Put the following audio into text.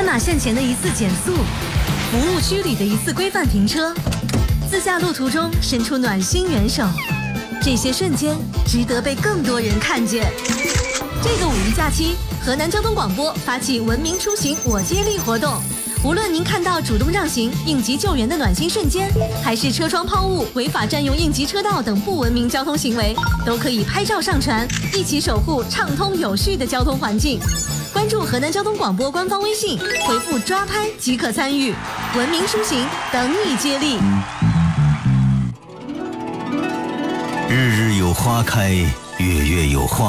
马线前的一次减速，服务区里的一次规范停车，自驾路途中伸出暖心援手，这些瞬间值得被更多人看见。这个五一假期，河南交通广播发起文明出行我接力活动，无论您看到主动让行、应急救援的暖心瞬间，还是车窗抛物、违法占用应急车道等不文明交通行为，都可以拍照上传，一起守护畅通有序的交通环境。关注河南交通广播官方微信，回复抓拍即可参与，文明出行等你接力。 日日有花开，月月有花